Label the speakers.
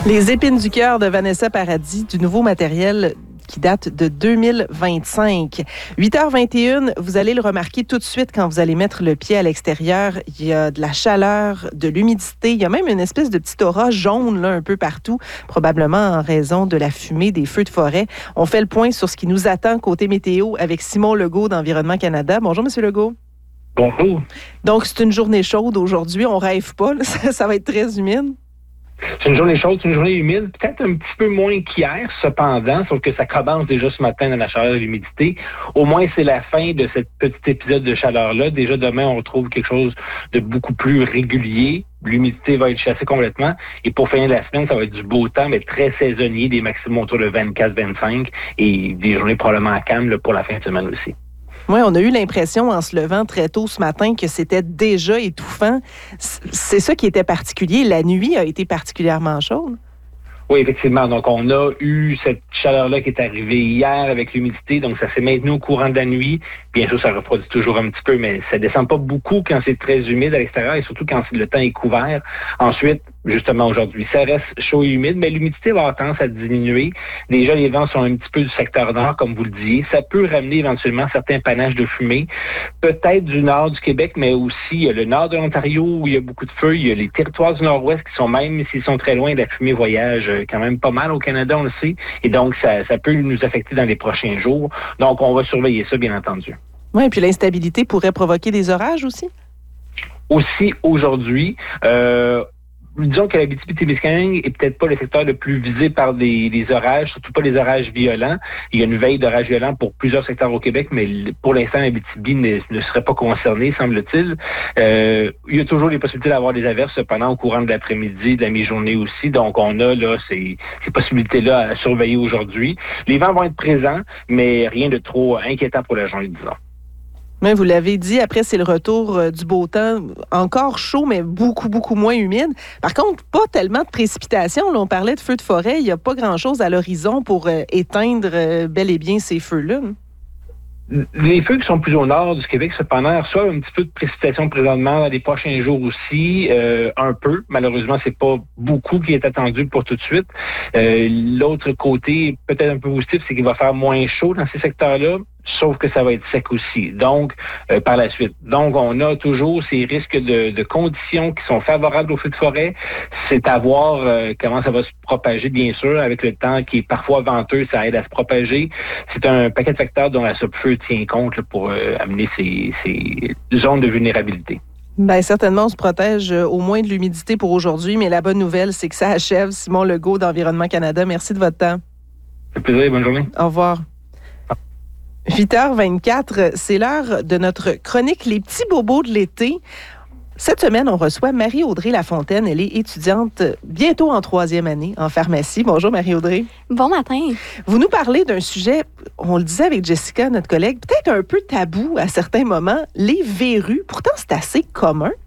Speaker 1: Les épines du cœur de Vanessa Paradis, du nouveau matériel qui date de 2025. 8h21, vous allez le remarquer tout de suite quand vous allez mettre le pied à l'extérieur. Il y a de la chaleur, de l'humidité. Il y a même une espèce de petit aura jaune là, un peu partout, probablement en raison de la fumée des feux de forêt. On fait le point sur ce qui nous attend côté météo avec Simon Legault d'Environnement Canada. Bonjour, M. Legault.
Speaker 2: Bonjour.
Speaker 1: Donc, c'est une journée chaude aujourd'hui. On rêve pas. Là. Ça va être très humide.
Speaker 2: C'est une journée chaude, c'est une journée humide, peut-être un petit peu moins qu'hier, cependant, sauf que ça commence déjà ce matin dans la chaleur et l'humidité. Au moins, c'est la fin de cet petit épisode de chaleur-là. Déjà, demain, on retrouve quelque chose de beaucoup plus régulier. L'humidité va être chassée complètement. Et pour finir la semaine, ça va être du beau temps, mais très saisonnier, des maximums autour de 24-25 et des journées probablement calmes là, pour la fin de semaine aussi.
Speaker 1: Oui, on a eu l'impression en se levant très tôt ce matin que c'était déjà étouffant. C'est ça qui était particulier. La nuit a été particulièrement chaude.
Speaker 2: Oui, effectivement. Donc, on a eu cette chaleur-là qui est arrivée hier avec l'humidité. Donc, ça s'est maintenu au courant de la nuit. Bien sûr, ça refroidit toujours un petit peu, mais ça descend pas beaucoup quand c'est très humide à l'extérieur et surtout quand le temps est couvert. Ensuite, justement, aujourd'hui, ça reste chaud et humide, mais l'humidité va avoir tendance à diminuer. Déjà, les vents sont un petit peu du secteur nord, comme vous le disiez. Ça peut ramener éventuellement certains panaches de fumée, peut-être du nord du Québec, mais aussi le nord de l'Ontario où il y a beaucoup de feu. Il y a les territoires du nord-ouest qui sont, même s'ils sont très loin, la fumée voyage quand même pas mal au Canada, on le sait. Et donc, ça peut nous affecter dans les prochains jours. Donc, on va surveiller ça, bien entendu.
Speaker 1: Oui, et puis l'instabilité pourrait provoquer des orages aussi?
Speaker 2: Aussi, aujourd'hui, disons que l'Abitibi-Témiscamingue est peut-être pas le secteur le plus visé par des orages, surtout pas les orages violents. Il y a une veille d'orages violents pour plusieurs secteurs au Québec, mais pour l'instant, l'Abitibi ne serait pas concerné, semble-t-il. Il y a toujours les possibilités d'avoir des averses, cependant, au courant de l'après-midi, de la mi-journée aussi. Donc, on a là ces possibilités-là à surveiller aujourd'hui. Les vents vont être présents, mais rien de trop inquiétant pour la journée, disons.
Speaker 1: Mais vous l'avez dit, après, c'est le retour du beau temps. Encore chaud, mais beaucoup, beaucoup moins humide. Par contre, pas tellement de précipitations. Là, on parlait de feux de forêt. Il n'y a pas grand-chose à l'horizon pour éteindre bel et bien ces feux-là.
Speaker 2: Les feux qui sont plus au nord du Québec, cependant, reçoivent un petit peu de précipitation présentement dans les prochains jours aussi, un peu. Malheureusement, c'est pas beaucoup qui est attendu pour tout de suite. L'autre côté, peut-être un peu positif, c'est qu'il va faire moins chaud dans ces secteurs-là, sauf que ça va être sec aussi. Donc, par la suite. Donc, on a toujours ces risques de conditions qui sont favorables aux feux de forêt. C'est à voir comment ça va se propager, bien sûr, avec le temps qui est parfois venteux, ça aide à se propager. C'est un paquet de facteurs dont la SOPFEU tient compte là, pour amener ces zones de vulnérabilité.
Speaker 1: Bien, certainement, on se protège au moins de l'humidité pour aujourd'hui, mais la bonne nouvelle, c'est que ça achève. Simon Legault d'Environnement Canada, merci de votre temps.
Speaker 2: Ça fait plaisir, bonne journée.
Speaker 1: Au revoir. 8h24, c'est l'heure de notre chronique Les petits bobos de l'été. Cette semaine, on reçoit Marie-Audrey Lafontaine. Elle est étudiante bientôt en 3e année en pharmacie. Bonjour Marie-Audrey.
Speaker 3: Bon matin.
Speaker 1: Vous nous parlez d'un sujet, on le disait avec Jessica, notre collègue, peut-être un peu tabou à certains moments, les verrues. Pourtant, c'est assez commun.